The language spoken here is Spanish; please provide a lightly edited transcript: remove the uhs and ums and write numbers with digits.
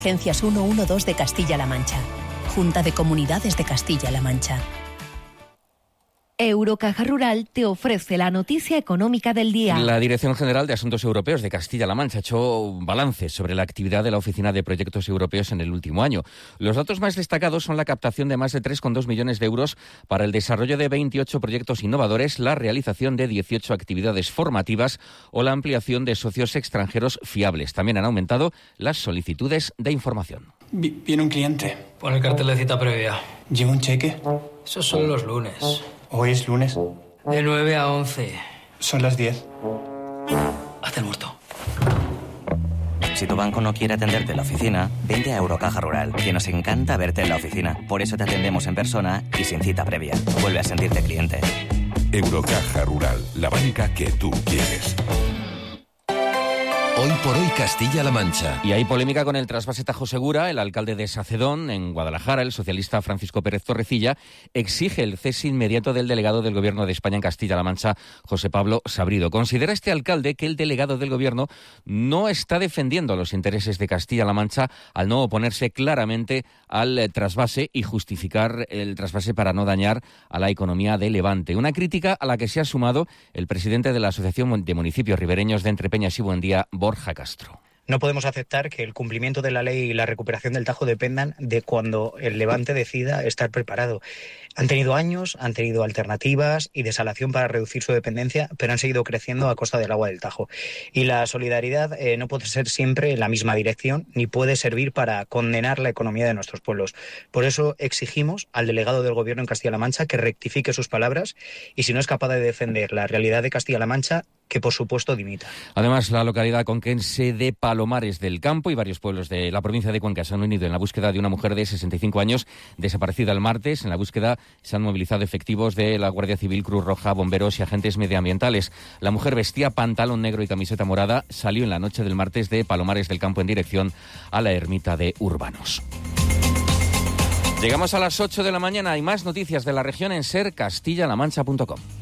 Agencias 112 de Castilla-La Mancha. Junta de Comunidades de Castilla-La Mancha. Eurocaja Rural te ofrece la noticia económica del día. La Dirección General de Asuntos Europeos de Castilla-La Mancha ha hecho un balance sobre la actividad de la Oficina de Proyectos Europeos en el último año. Los datos más destacados son la captación de más de 3,2 millones de euros para el desarrollo de 28 proyectos innovadores, la realización de 18 actividades formativas o la ampliación de socios extranjeros fiables. También han aumentado las solicitudes de información. Viene un cliente. Pon el cartel de cita previa. ¿Lleva un cheque? Esos son los lunes. ¿Hoy es lunes? De 9 a 11. Son las 10. Hazte el muerto. Si tu banco no quiere atenderte en la oficina, vente a Eurocaja Rural, que nos encanta verte en la oficina. Por eso te atendemos en persona y sin cita previa. Vuelve a sentirte cliente. Eurocaja Rural, la banca que tú quieres. Hoy por hoy Castilla-La Mancha. Y hay polémica con el trasvase Tajo Segura. El alcalde de Sacedón, en Guadalajara, el socialista Francisco Pérez Torrecilla, exige el cese inmediato del delegado del Gobierno de España en Castilla-La Mancha, José Pablo Sabrido. Considera este alcalde que el delegado del Gobierno no está defendiendo los intereses de Castilla-La Mancha al no oponerse claramente al trasvase y justificar el trasvase para no dañar a la economía de Levante. Una crítica a la que se ha sumado el presidente de la Asociación de Municipios Ribereños de Entrepeñas y Buendía, Borja Castro. No podemos aceptar que el cumplimiento de la ley y la recuperación del Tajo dependan de cuando el Levante decida estar preparado. Han tenido años, han tenido alternativas y desalación para reducir su dependencia, pero han seguido creciendo a costa del agua del Tajo. Y la solidaridad no puede ser siempre en la misma dirección, ni puede servir para condenar la economía de nuestros pueblos. Por eso exigimos al delegado del Gobierno en Castilla-La Mancha que rectifique sus palabras y, si no es capaz de defender la realidad de Castilla-La Mancha, que por supuesto dimita. Además, la localidad conquense de Palomares del Campo y varios pueblos de la provincia de Cuenca se han unido en la búsqueda de una mujer de 65 años desaparecida el martes. En la búsqueda se han movilizado efectivos de la Guardia Civil, Cruz Roja, bomberos y agentes medioambientales. La mujer vestía pantalón negro y camiseta morada. Salió en la noche del martes de Palomares del Campo en dirección a la ermita de Urbanos. Llegamos a las 8 de la mañana. Hay más noticias de la región en sercastillalamancha.com.